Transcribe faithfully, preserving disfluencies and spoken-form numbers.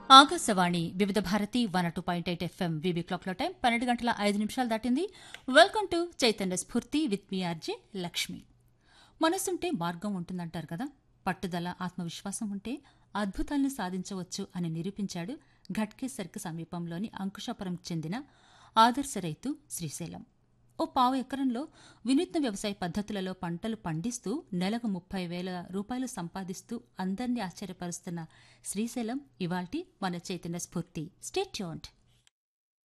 ఆకాశవాణి వివిధ Bharati one two point eight FM VB క్లాక్లో time పన్నెండు గంటల ఐదు నిమిషాలు దాటింది. వెల్కమ్ టు చైతన్య స్ఫూర్తి విత్ మీ ఆర్జే లక్ష్మి. మనసుంటే మార్గం ఉంటుందంటారు కదా. పట్టుదల, ఆత్మవిశ్వాసం ఉంటే అద్భుతాలను సాధించవచ్చు అని నిరూపించాడు ఘట్కేసర్కి సమీపంలోని అంకుశాపురం చెందిన ఆదర్శ రైతు శ్రీశైలం. ఓ పావు ఎకరంలో వినూత్న వ్యవసాయ పద్ధతులలో పంటలు పండిస్తూ నెలకు ముప్పై వేల రూపాయలు సంపాదిస్తూ అందర్నీ ఆశ్చర్యపరుస్తున్న శ్రీశైలం ఇవాల్టి మన చైతన్య స్ఫూర్తి. Stay tuned.